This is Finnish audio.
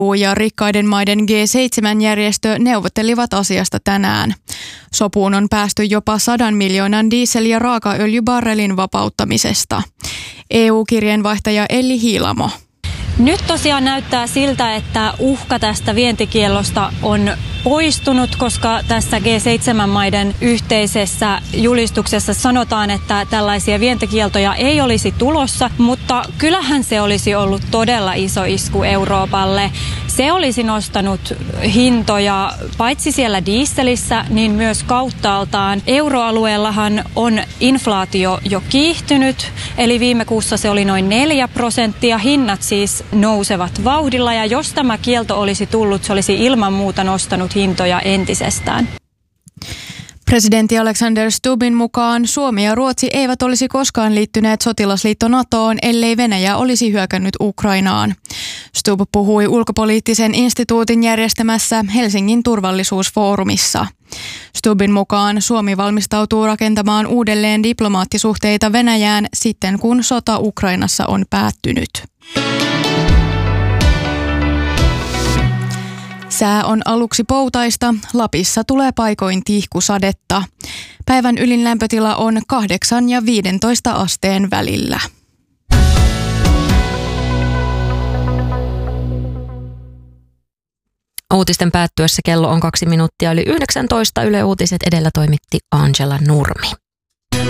EU ja rikkaiden maiden G7-järjestö neuvottelivat asiasta tänään. Sopuun on päästy jopa 100 miljoonan diesel- ja raakaöljybarrelin vapauttamisesta. EU-kirjeenvaihtaja Elli Hiilamo. Nyt tosiaan näyttää siltä, että uhka tästä vientikiellosta on poistunut, koska tässä G7-maiden yhteisessä julistuksessa sanotaan, että tällaisia vientikieltoja ei olisi tulossa, mutta kyllähän se olisi ollut todella iso isku Euroopalle. Se olisi nostanut hintoja paitsi siellä dieselissä, niin myös kauttaaltaan. Euroalueellahan on inflaatio jo kiihtynyt, eli viime kuussa se oli noin 4%. Hinnat siis nousevat vauhdilla, ja jos tämä kielto olisi tullut, se olisi ilman muuta nostanut hintoja entisestään. Presidentti Alexander Stubbin mukaan Suomi ja Ruotsi eivät olisi koskaan liittyneet sotilasliitto NATOon, ellei Venäjä olisi hyökännyt Ukrainaan. Stubb puhui ulkopoliittisen instituutin järjestämässä Helsingin turvallisuusfoorumissa. Stubbin mukaan Suomi valmistautuu rakentamaan uudelleen diplomaattisuhteita Venäjään sitten, kun sota Ukrainassa on päättynyt. Sää on aluksi poutaista, Lapissa tulee paikoin tihkusadetta. Päivän ylin lämpötila on 8 ja 15 asteen välillä. Uutisten päättyessä kello on 2 minuuttia yli 19. Yle Uutiset edellä toimitti Angela Nurmi.